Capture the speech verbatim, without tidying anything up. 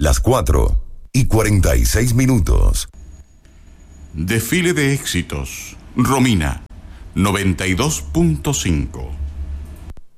las cuatro y cuarenta y seis minutos. Desfile de éxitos. Romina, noventa y dos punto cinco.